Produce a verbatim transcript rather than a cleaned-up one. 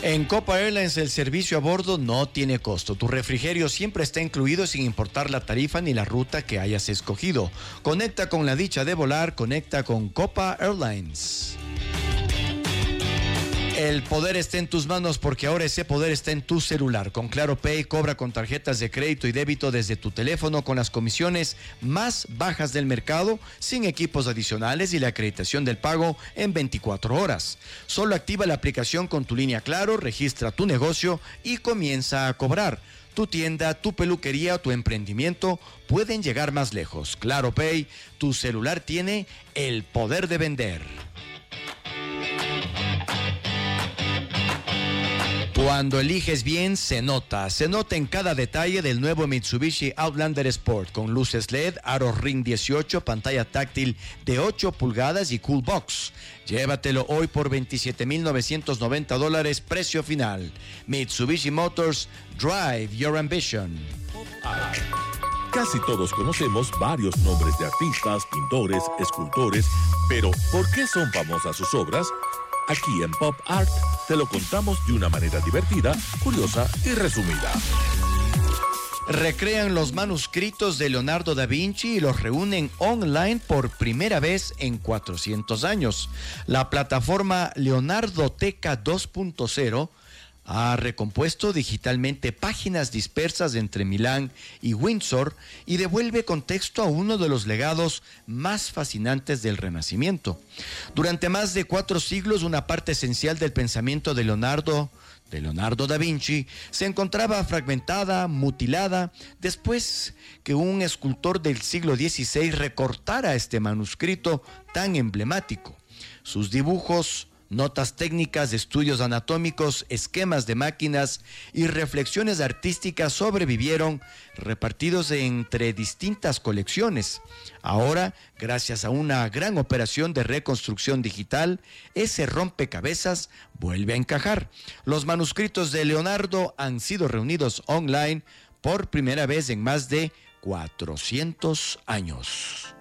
En Copa Airlines el servicio a bordo no tiene costo. Tu refrigerio siempre está incluido sin importar la tarifa ni la ruta que hayas escogido. Conecta con la dicha de volar, conecta con Copa Airlines. El poder está en tus manos porque ahora ese poder está en tu celular. Con Claro Pay cobra con tarjetas de crédito y débito desde tu teléfono con las comisiones más bajas del mercado, sin equipos adicionales y la acreditación del pago en veinticuatro horas. Solo activa la aplicación con tu línea Claro, registra tu negocio y comienza a cobrar. Tu tienda, tu peluquería o tu emprendimiento pueden llegar más lejos. Claro Pay, tu celular tiene el poder de vender. Cuando eliges bien, se nota. Se nota en cada detalle del nuevo Mitsubishi Outlander Sport, con luces L E D, aro Ring dieciocho, pantalla táctil de ocho pulgadas y Cool Box. Llévatelo hoy por veintisiete mil novecientos noventa dólares, precio final. Mitsubishi Motors, drive your ambition. Casi todos conocemos varios nombres de artistas, pintores, escultores, pero ¿por qué son famosas sus obras? Aquí en Pop Art te lo contamos de una manera divertida, curiosa y resumida. Recrean los manuscritos de Leonardo da Vinci y los reúnen online por primera vez en cuatrocientos años. La plataforma Leonardoteca dos punto cero ha recompuesto digitalmente páginas dispersas entre Milán y Windsor y devuelve contexto a uno de los legados más fascinantes del Renacimiento. Durante más de cuatro siglos, una parte esencial del pensamiento de Leonardo, de Leonardo da Vinci, se encontraba fragmentada, mutilada, después que un escultor del siglo dieciséis recortara este manuscrito tan emblemático. Sus dibujos, notas técnicas, estudios anatómicos, esquemas de máquinas y reflexiones artísticas sobrevivieron, repartidos entre distintas colecciones. Ahora, gracias a una gran operación de reconstrucción digital, ese rompecabezas vuelve a encajar. Los manuscritos de Leonardo han sido reunidos online por primera vez en más de cuatrocientos años.